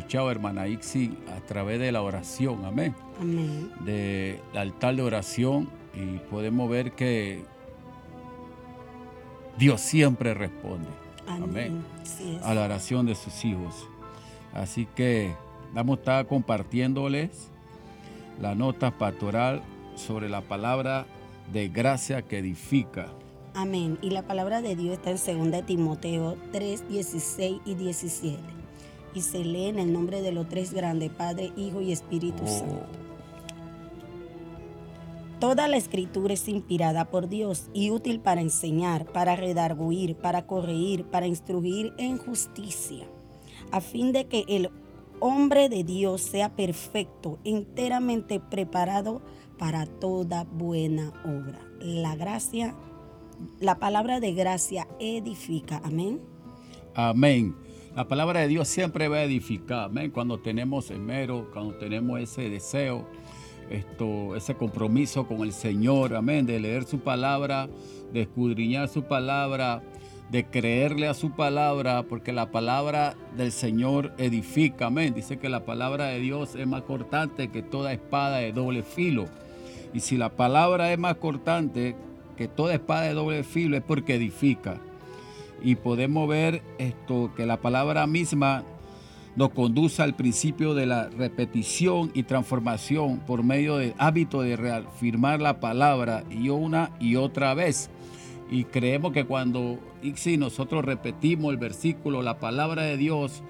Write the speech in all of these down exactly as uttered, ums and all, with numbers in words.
escuchado, hermana Ixi, a través de la oración, amén. Amén. Del altar de oración, y podemos ver que Dios siempre responde, amén, Amén. Sí es. a la oración de sus hijos. Así que vamos a estar compartiéndoles la nota pastoral sobre la palabra de gracia que edifica. Amén. Y la palabra de Dios está en segunda Timoteo tres, dieciséis y diecisiete. Y se lee en el nombre de los tres grandes, Padre, Hijo y Espíritu Oh. Santo. Toda la escritura es inspirada por Dios y útil para enseñar, para redarguir, para corregir, para instruir en justicia, a fin de que el hombre de Dios sea perfecto, enteramente preparado para toda buena obra. La gracia, la palabra de gracia edifica. Amén. Amén. La palabra de Dios siempre va a edificar, amén. Cuando tenemos esmero, cuando tenemos ese deseo, esto, ese compromiso con el Señor, amén, de leer su palabra, de escudriñar su palabra, de creerle a su palabra, porque la palabra del Señor edifica, amén. Dice que la palabra de Dios es más cortante que toda espada de doble filo. Y si la palabra es más cortante que toda espada de doble filo, es porque edifica. Y podemos ver esto, que la palabra misma nos conduce al principio de la repetición y transformación por medio del hábito de reafirmar la palabra y una y otra vez. Y creemos que cuando si nosotros repetimos el versículo, la palabra de Dios,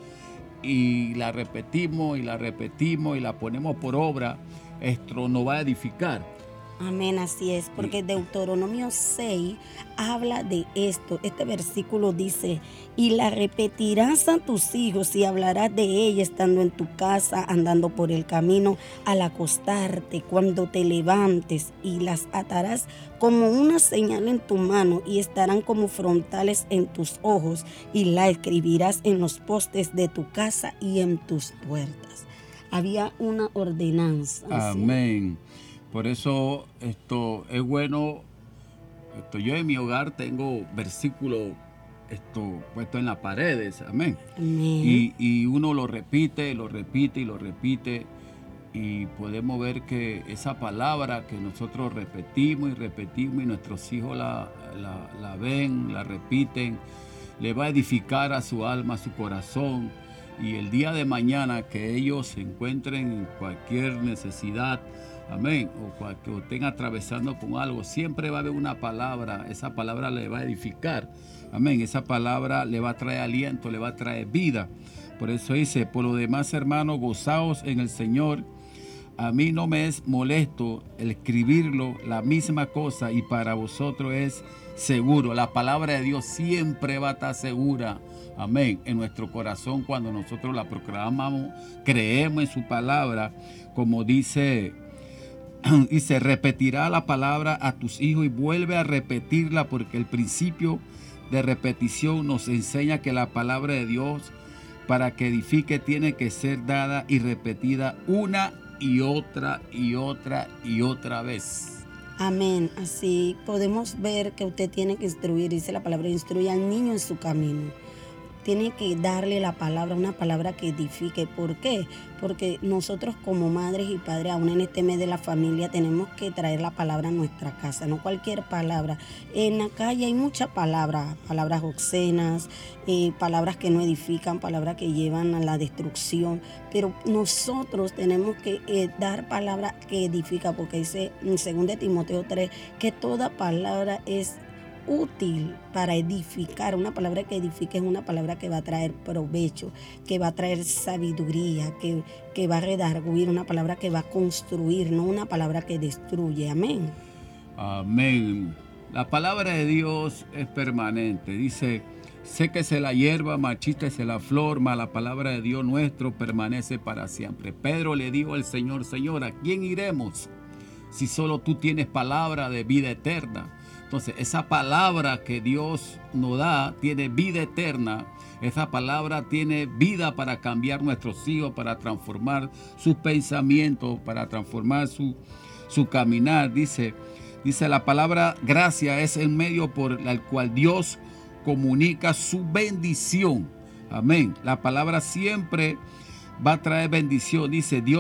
y la repetimos y la repetimos y la ponemos por obra, esto nos va a edificar. Amén, así es, porque Deuteronomio seis habla de esto. Este versículo dice: y la repetirás a tus hijos y hablarás de ella estando en tu casa, andando por el camino, al acostarte, cuando te levantes, y las atarás como una señal en tu mano y estarán como frontales en tus ojos, y la escribirás en los postes de tu casa y en tus puertas. Había una ordenanza. Amén. Por eso esto es bueno. Esto, yo en mi hogar tengo versículos esto puesto en las paredes, amén. Amén. Y, y uno lo repite, lo repite y lo repite, y podemos ver que esa palabra que nosotros repetimos y repetimos y nuestros hijos la, la, la ven, la repiten, le va a edificar a su alma, a su corazón. Y el día de mañana que ellos se encuentren en cualquier necesidad, amén, o, cualquier, o estén atravesando con algo, siempre va a haber una palabra. Esa palabra le va a edificar, amén. Esa palabra le va a traer aliento, le va a traer vida. Por eso dice: por lo demás, hermanos, gozaos en el Señor. A mí no me es molesto el escribirlo, la misma cosa, y para vosotros es seguro. La palabra de Dios siempre va a estar segura, amén, en nuestro corazón cuando nosotros la proclamamos, creemos en su palabra, como dice, y se repetirá la palabra a tus hijos, y vuelve a repetirla, porque el principio de repetición nos enseña que la palabra de Dios, para que edifique, tiene que ser dada y repetida una y otra y otra y otra vez. Amén. Así podemos ver que usted tiene que instruir, dice la palabra, instruye al niño en su camino. Tiene que darle la palabra, una palabra que edifique. ¿Por qué? Porque nosotros como madres y padres, aún en este mes de la familia, tenemos que traer la palabra a nuestra casa, no cualquier palabra. En la calle hay muchas palabras, palabras obscenas, eh, palabras que no edifican, palabras que llevan a la destrucción, pero nosotros tenemos que eh, dar palabra que edifica, porque dice en segunda Timoteo tres que toda palabra es útil para edificar. Una palabra que edifique es una palabra que va a traer provecho, que va a traer sabiduría, que, que va a redarguir, una palabra que va a construir, no una palabra que destruye. Amén. Amén. La palabra de Dios es permanente. Dice: séquese la hierba, marchítese la flor, mas la palabra de Dios nuestro permanece para siempre. Pedro le dijo al Señor: Señor, ¿a quién iremos si solo tú tienes palabra de vida eterna? Entonces, esa palabra que Dios nos da tiene vida eterna. Esa palabra tiene vida para cambiar nuestros hijos, para transformar sus pensamientos, para transformar su, su caminar. Dice, dice la palabra: gracia es el medio por el cual Dios comunica su bendición. Amén. La palabra siempre va a traer bendición. Dice Dios.